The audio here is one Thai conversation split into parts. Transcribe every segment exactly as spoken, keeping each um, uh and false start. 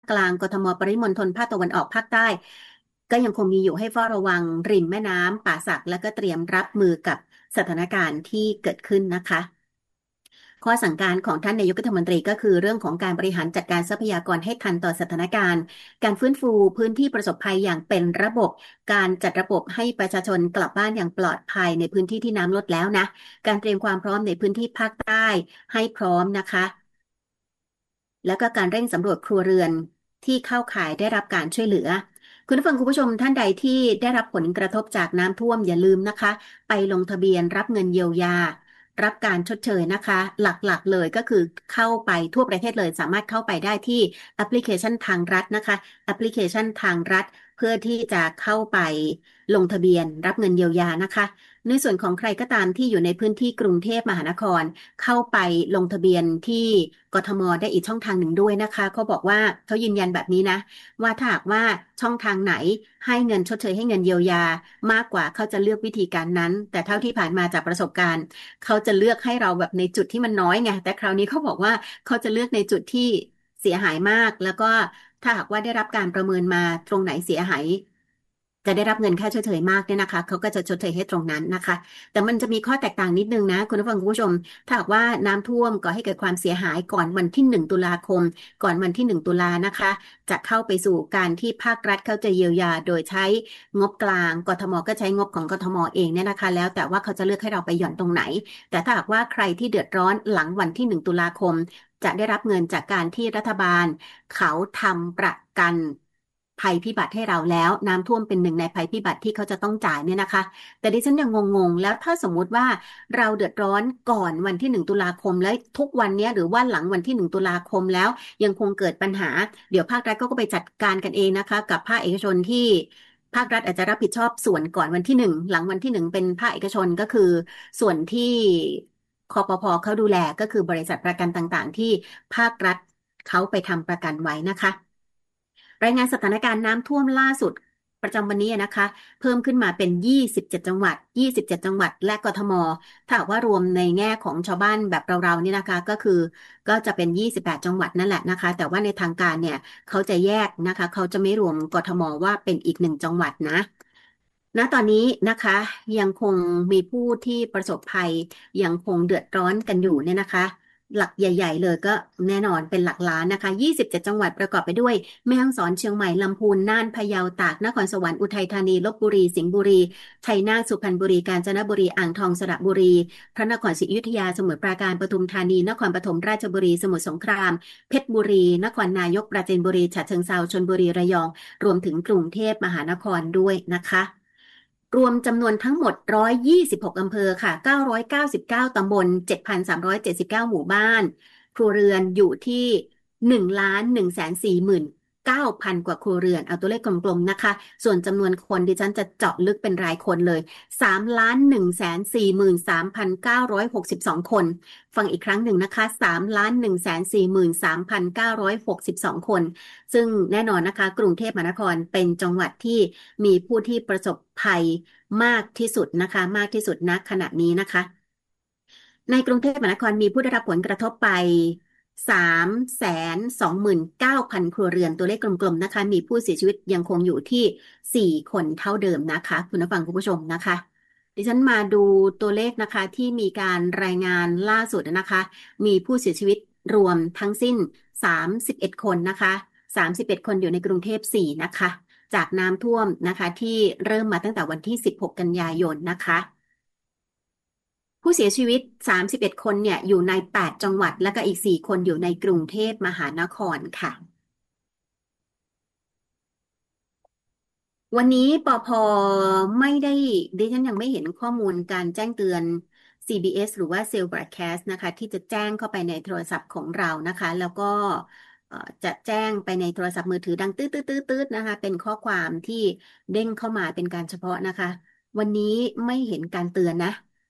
กลางกทมปริมณฑลภาคตะวันออกภาคใต้ก็ยังคงมีอยู่ให้เฝ้าระวังริมแม่น้ำป่าสักและก็เตรียมรับมือกับสถานการณ์ที่เกิดขึ้นนะคะ ข้อสั่งการของท่านนายกรัฐมนตรีก็คือเรื่องของการบริหารจัดการทรัพยากรให้ทันต่อสถานการณ์การฟื้นฟูพื้นที่ประสบภัยอย่างเป็นระบบการจัดระบบให้ประชาชนกลับบ้านอย่างปลอดภัยในพื้นที่ที่น้ำลดแล้วนะการเตรียมความพร้อมในพื้นที่ภาคใต้ให้พร้อมนะคะแล้วก็การเร่งสำรวจครัวเรือนที่เข้าข่ายได้รับการช่วยเหลือคุณผู้ฟังคุณผู้ชมท่านใดที่ได้รับผลกระทบจากน้ำท่วมอย่าลืมนะคะไปลงทะเบียนรับเงินเยียวยา รับการชดเชยนะคะหลักๆเลยก็คือเข้าไปทั่วประเทศเลยสามารถเข้าไปได้ที่แอปพลิเคชันทางรัฐนะคะแอปพลิเคชันทางรัฐเพื่อที่จะเข้าไปลงทะเบียนรับเงินเยียวยานะคะในส่วนของใครก็ตามที่อยู่ในพื้นที่กรุงเทพมหานครเข้าไปลงทะเบียนที่กทมได้อีกช่องทางหนึ่งด้วยนะคะเขาบอกว่าเขายืนยันแบบนี้นะว่าถ้าหากว่าช่องทางไหนให้เงินชดเชยให้เงินเยียวยามากกว่าเขาจะเลือกวิธีการนั้นแต่เท่าที่ผ่านมาจากประสบการณ์ เขาจะเลือกให้เราแบบในจุดที่มันน้อยไงแต่คราวนี้เขาบอกว่าเขาจะเลือกในจุดที่เสียหายมากแล้วก็ถ้าหากว่าได้รับการประเมินมาตรงไหนเสียหายจะได้รับเงินค่าชดเชยมากเนี่ยนะคะเขาก็จะชดเชยให้ตรงนั้นนะคะแต่มันจะมีข้อแตกต่างนิดนึงนะคุณผู้ฟังคุณผู้ชมถ้าหากว่าน้ำท่วมก่อให้เกิดความเสียหายก่อนวันที่หนึ่งตุลาคมก่อนวันที่หนึ่งตุลานะคะจะเข้าไปสู่การที่ภาครัฐเขาจะเยียวยาโดยใช้งบกลางกทมก็ใช้งบของกทมเองเนี่ยนะคะแล้วแต่ว่าเขาจะเลือกให้เราไปหย่อนตรงไหน แต่ถ้าหากว่าใครที่เดือดร้อนหลังวันที่หนึ่งตุลาคมจะได้รับเงินจากการที่รัฐบาลเขาทำประกันภัยพิบัติให้เราแล้วน้ำท่วมเป็นหนึ่งในภัยพิบัติที่เขาจะต้องจ่ายเนี่ยนะคะแต่ดิฉันยังงงๆแล้วถ้าสมมุติว่าเราเดือดร้อนก่อนวันที่หนึ่งตุลาคมแล้วทุกวันเนี้ยหรือว่าหลังวันที่หนึ่งตุลาคมแล้วยังคงเกิดปัญหาเดี๋ยวภาครัฐก็ไปจัดการกันเองนะคะกับภาคเอกชนที่ภาครัฐอาจจะรับผิดชอบส่วนก่อนวันที่หนึ่งหลังวันที่หนึ่งเป็นภาคเอกชนก็คือ ส่วนที่คอปพเขาดูแลก็คือบริษัทประกันต่างๆที่ภาครัฐเขาไปทำประกันไว้นะคะ รายงานสถานการณ์น้ำท่วมล่าสุดประจำวันนี้นะคะเพิ่มขึ้นมาเป็นยี่สิบเจ็ดจังหวัดยี่สิบเจ็ดจังหวัดและกทมถ้าหากว่ารวมในแง่ของชาวบ้านแบบเราๆนี่นะคะก็คือก็จะเป็นยี่สิบแปดจังหวัดนั่นแหละนะคะแต่ว่าในทางการเนี่ยเขาจะแยกนะคะเขาจะไม่รวมกทมว่าเป็นอีกหนึ่งจังหวัดนะ ณตอนนี้นะคะยังคงมีผู้ที่ประสบภัยยังคงเดือดร้อนกันอยู่เนี่ยนะคะหลักใหญ่ๆเลยก็แน่นอนเป็นหลักล้านนะคะยี่สิบเจ็ดจังหวัดประกอบไปด้วยแม่ฮ่องสอนเชียงใหม่ลำพูนน่านพะเยาตากนครสวรรค์อุทัยธานีลพบุรีสิงห์บุรีชัยนาทสุพรรณบุรีกาญจนบุรีอ่างทองสระบุรีพระนครศรีอยุธยาสมุทรปราการปทุมธานีนครปฐมราชบุรีสมุทรสงครามเพชรบุรีนครนายกปราจีนบุรีฉะเชิงเทราชลบุรีระยองรวมถึงกรุงเทพมหานครด้วยนะคะ รวมจำนวนทั้งหมดหนึ่งร้อยยี่สิบหกอำเภอค่ะเก้าร้อยเก้าสิบเก้าตำบลเจ็ดพันสามร้อยเจ็ดสิบเก้าหมู่บ้านครัวเรือนอยู่ที่หนึ่งล้านหนึ่งแสนสี่หมื่นเก้าพันกว่าครัวเรือนเอาตัวเลขกลมๆนะคะส่วนจำนวนคนดิฉันจะเจาะลึกเป็นรายคนเลยสามล้านหนึ่งแสนสี่หมื่นสามพันเก้าร้อยหกสิบสองคนฟังอีกครั้งหนึ่งนะคะสามล้านหนึ่งแสนสี่หมื่นสามพันเก้าร้อยหกสิบสองคนซึ่งแน่นอนนะคะกรุงเทพมหานครเป็นจังหวัดที่มีผู้ที่ประสบภัยมากที่สุดนะคะมากที่สุดณขณะนี้นะคะในกรุงเทพมหานครมีผู้ได้รับผลกระทบไปสามแสนสองหมื่นเก้าพันครัวเรือนตัวเลขกลมๆนะคะมีผู้เสียชีวิตยังคงอยู่ที่สี่คนเท่าเดิมนะคะคุณผู้ฟังคุณผู้ชมนะคะดิฉันมาดูตัวเลขนะคะที่มีการรายงานล่าสุดนะคะมีผู้เสียชีวิตรวมทั้งสิ้นสามสิบเอ็ดคนนะคะสามสิบเอ็ดคนอยู่ในกรุงเทพสี่นะคะ จากน้ำท่วมนะคะที่เริ่มมาตั้งแต่วันที่สิบหกกันยายนนะคะผู้เสียชีวิตสามสิบเอ็ดคนเนี่ยอยู่ในแปดจังหวัดแล้วก็อีกสี่คนอยู่ในกรุงเทพมหานครค่ะวันนี้ปภไม่ได้ดิฉันยังไม่เห็นข้อมูลการแจ้งเตือน ซี บี เอส หรือว่า Cell Broadcast นะคะที่จะแจ้งเข้าไปในโทรศัพท์ของเรานะคะแล้วก็เอ่อจะแจ้งไปในโทรศัพท์มือถือดังตืดตืดตืดตืดนะคะเป็นข้อความที่เด้งเข้ามาเป็นการเฉพาะนะคะวันนี้ไม่เห็นการเตือนนะ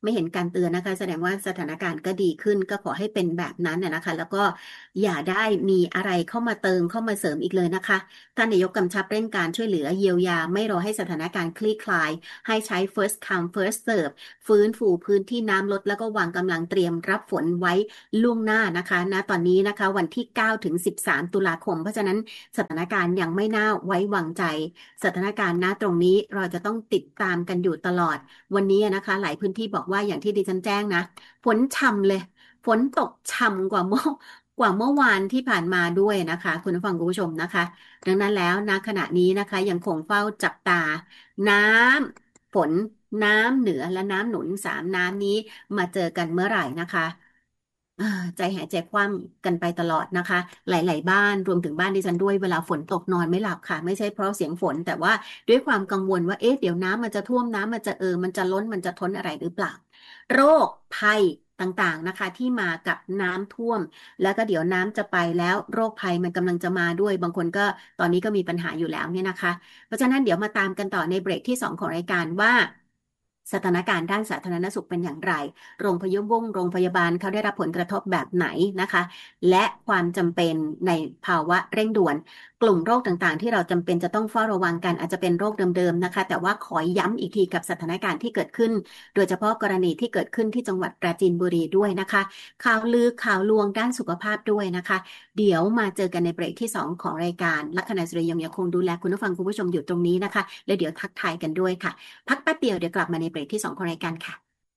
ไม่เห็นการเตือนนะคะแสดงว่าสถานการณ์ก็ดีขึ้นก็ขอให้เป็นแบบนั้นนะคะแล้วก็อย่าได้มีอะไรเข้ามาเติมเข้ามาเสริมอีกเลยนะคะท่านนายกกำชับเร่งการช่วยเหลือเยียวยาไม่รอให้สถานการณ์คลี่คลายให้ใช้ first come first serve ฟื้นฟูพื้นที่น้ำลดแล้วก็วางกำลังเตรียมรับฝนไว้ล่วงหน้านะคะณตอนนี้นะคะวันที่เก้าถึงสิบสามตุลาคมเพราะฉะนั้นสถานการณ์ยังไม่น่าไว้วางใจสถานการณ์ณตรงนี้เราจะต้องติดตามกันอยู่ตลอดวันนี้นะคะหลายพื้นที่บอกว่าอย่างที่ดิฉันแจ้งนะฝนฉ่ำเลยฝนตกฉ่ำกว่าเมื่อกว่าเมื่อวานที่ผ่านมาด้วยนะคะคุณผู้ฟังคุณผู้ชมนะคะดังนั้นแล้วณขณะนี้นะคะยังคงเฝ้าจับตาน้ำฝนน้ำเหนือและน้ำหนุนสามน้ำนี้มาเจอกันเมื่อไหร่นะคะใจหายใจคว่ำกันไปตลอดนะคะหลายๆบ้านรวมถึงบ้านดิฉันด้วยเวลาฝนตกนอนไม่หลับค่ะไม่ใช่เพราะเสียงฝนแต่ว่าด้วยความกังวลว่าเอ๊ะเดี๋ยวน้ำมันจะท่วมน้ำมันจะเออมันจะล้นมันจะท้นอะไรหรือเปล่าโรคภัยต่างๆนะคะที่มากับน้ำท่วมแล้วก็เดี๋ยวน้ำจะไปแล้วโรคภัยมันกำลังจะมาด้วยบางคนก็ตอนนี้ก็มีปัญหาอยู่แล้วเนี่ยนะคะเพราะฉะนั้นเดี๋ยวมาตามกันต่อในเบรกที่สองของรายการว่าสถานการณ์ด้านสาธารณสุขเป็นอย่างไรโรงพยาบาลโรงพยาบาลเขาได้รับผลกระทบแบบไหนนะคะและความจำเป็นในภาวะเร่งด่วนกลุ่มโรคต่างๆที่เราจำเป็นจะต้องเฝ้าระวังกันอาจจะเป็นโรคเดิมๆนะคะแต่ว่าขอย้ำอีกทีกับสถานการณ์ที่เกิดขึ้นโดยเฉพาะกรณีที่เกิดขึ้นที่จังหวัดปราจีนบุรีด้วยนะคะข่าวลือข่าวลวงด้านสุขภาพด้วยนะคะเดี๋ยวมาเจอกันในเบรกที่สองของรายการลัคนาสุริยงยังคงดูแลคุณผู้ฟังคุณผู้ชมอยู่ตรงนี้นะคะและเดี๋ยวทักทายกันด้วยค่ะพักแป๊บเดียวเดี๋ยวกลับมาในเบรกที่สองของรายการค่ะ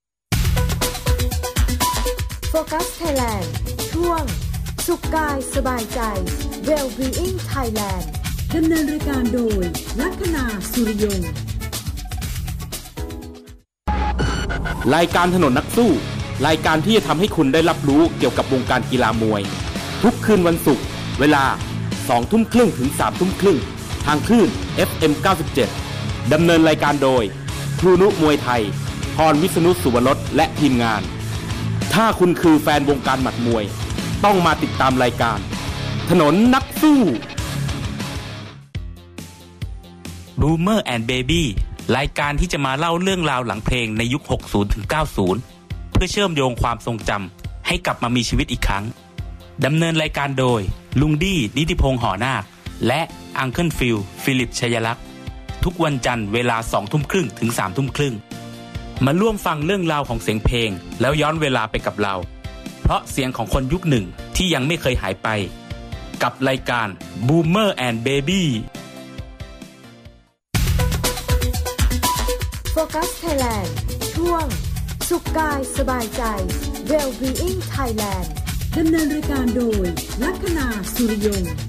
โฟกัสไทยแลนด์ช่วงสุขกายสบายใจ Well-being Thailand ดำเนินรายการโดยลัคนาสุริยงรายการถนนนักสู้รายการที่จะทำให้คุณได้รับรู้เกี่ยวกับวงการกีฬามวยทุกคืนวันศุกร์เวลา สองทุ่มครึ่งถึง สามทุ่มครึ่งทางคลื่น เอฟ เอ็ม เก้าสิบเจ็ด ดำเนินรายการโดยครูนุมวยไทยพรวิษณุสุวรสและทีมงานถ้าคุณคือแฟนวงการหมัดมวยต้องมาติดตามรายการถนนนักสู้ Boomer and Baby รายการที่จะมาเล่าเรื่องราวหลังเพลงในยุค หกสิบถึงเก้าสิบ เพื่อเชื่อมโยงความทรงจำให้กลับมามีชีวิตอีกครั้งดำเนินรายการโดยลุงดี้นิติพงษ์หอนาคและอังเคิลฟิลฟิลิปชัยลักษณ์ทุกวันจันทร์เวลา สองทุ่มครึ่งถึง สามทุ่มครึ่งมาร่วมฟังเรื่องราวของเสียงเพลงแล้วย้อนเวลาไปกับเราเพราะเสียงของคนยุคหนึ่งที่ยังไม่เคยหายไปกับรายการ Boomer and Baby โฟกัสไทยแลนด์ช่วงสุขกายสบายใจ Well-being Thailand ดำเนินรายการโดยลัคนาสุริยง